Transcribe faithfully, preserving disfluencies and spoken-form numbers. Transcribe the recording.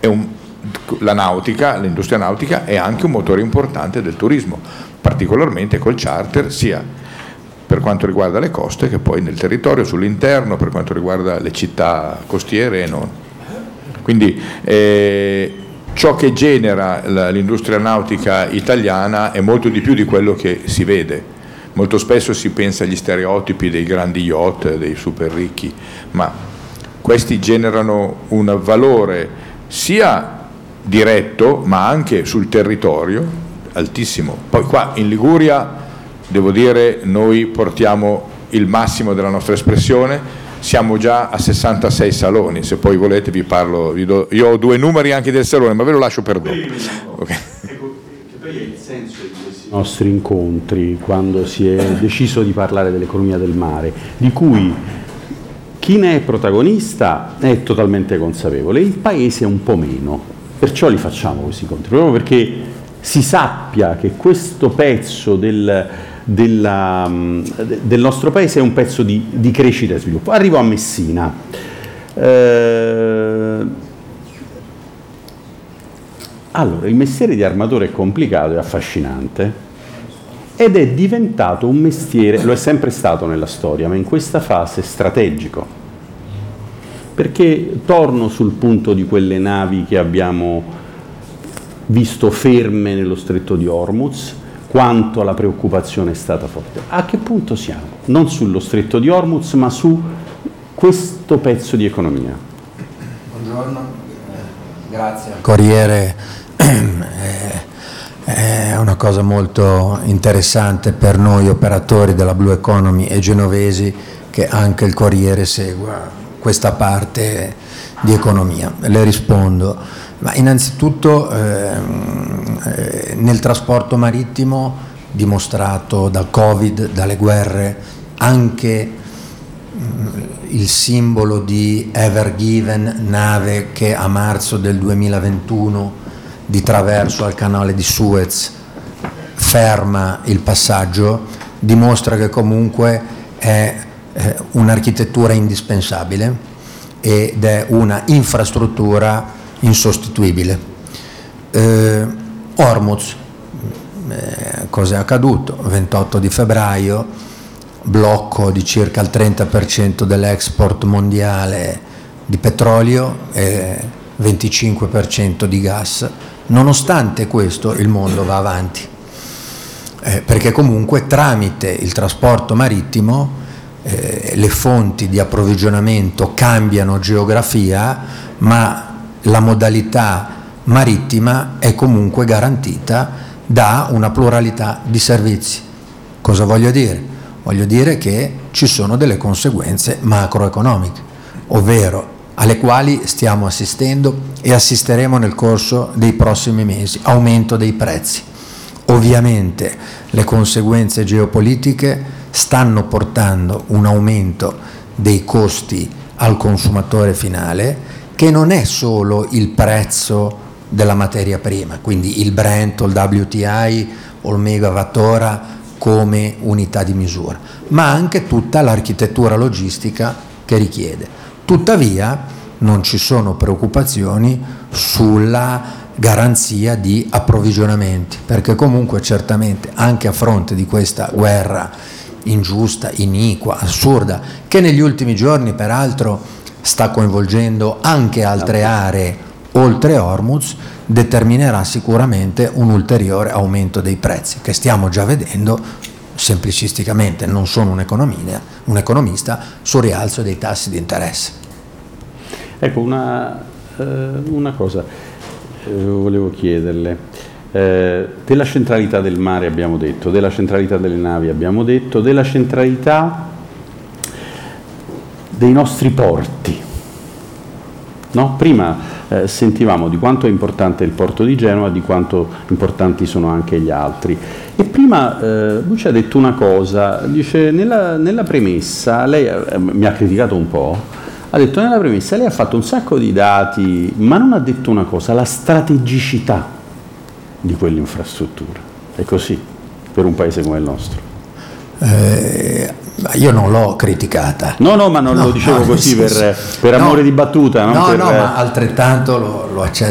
è un, la nautica, l'industria nautica è anche un motore importante del turismo, particolarmente col charter, sia per quanto riguarda le coste che poi nel territorio, sull'interno, per quanto riguarda le città costiere e non. Quindi eh, ciò che genera l'industria nautica italiana è molto di più di quello che si vede. Molto spesso si pensa agli stereotipi dei grandi yacht, dei super ricchi, ma questi generano un valore sia diretto ma anche sul territorio altissimo. Poi qua in Liguria, devo dire, noi portiamo il massimo della nostra espressione, siamo già a sessantasei saloni, se poi volete vi parlo, vi do, io ho due numeri anche del salone, ma ve lo lascio per dopo. Okay. Ecco, che poi è il senso di questi nostri incontri, quando si è deciso di parlare dell'economia del mare, di cui chi ne è protagonista è totalmente consapevole, il paese un po' meno, perciò li facciamo questi incontri, proprio perché si sappia che questo pezzo del, della, del nostro paese è un pezzo di, di crescita e sviluppo. Arrivo a Messina. Eh, allora, il mestiere di armatore è complicato e affascinante ed è diventato un mestiere, lo è sempre stato nella storia, ma in questa fase strategico, perché torno sul punto di quelle navi che abbiamo visto ferme nello stretto di Hormuz, quanto la preoccupazione è stata forte. A che punto siamo? Non sullo stretto di Hormuz, ma su questo pezzo di economia. Buongiorno, grazie. Corriere è una cosa molto interessante per noi operatori della Blue Economy e genovesi che anche il Corriere segua questa parte di economia. Le rispondo, ma innanzitutto eh, nel trasporto marittimo, dimostrato dal Covid, dalle guerre, anche il simbolo di Ever Given, nave che a marzo del duemilaventuno di traverso al canale di Suez ferma il passaggio, dimostra che comunque è eh, un'architettura indispensabile ed è una infrastruttura insostituibile. Eh, Hormuz, eh, cosa è accaduto? ventotto di febbraio, blocco di circa il trenta per cento dell'export mondiale di petrolio e venticinque per cento di gas. Nonostante questo il mondo va avanti, eh, perché comunque tramite il trasporto marittimo eh, le fonti di approvvigionamento cambiano geografia, ma la modalità marittima è comunque garantita da una pluralità di servizi. Cosa voglio dire? Voglio dire che ci sono delle conseguenze macroeconomiche, ovvero alle quali stiamo assistendo e assisteremo nel corso dei prossimi mesi, aumento dei prezzi. Ovviamente le conseguenze geopolitiche stanno portando un aumento dei costi al consumatore finale, che non è solo il prezzo della materia prima, quindi il Brent o il W T I o il megawattora come unità di misura, ma anche tutta l'architettura logistica che richiede. Tuttavia non ci sono preoccupazioni sulla garanzia di approvvigionamenti, perché comunque certamente anche a fronte di questa guerra ingiusta, iniqua, assurda, che negli ultimi giorni peraltro sta coinvolgendo anche altre aree oltre Hormuz, determinerà sicuramente un ulteriore aumento dei prezzi che stiamo già vedendo semplicisticamente, non sono un economista, un economista, sul rialzo dei tassi di interesse. Ecco, una, eh, una cosa eh, volevo chiederle. Eh, della centralità del mare abbiamo detto, della centralità delle navi abbiamo detto, della centralità dei nostri porti. No? Prima eh, sentivamo di quanto è importante il porto di Genova, di quanto importanti sono anche gli altri. E prima eh, lui ci ha detto una cosa, dice nella, nella premessa, lei eh, mi ha criticato un po', ha detto nella premessa lei ha fatto un sacco di dati, ma non ha detto una cosa, la strategicità di quell'infrastruttura. È così per un paese come il nostro? Eh, io non l'ho criticata. No, no, ma non no, lo dicevo no, così per, per amore no, di battuta. Non no, per... no, ma altrettanto lo, lo accetto.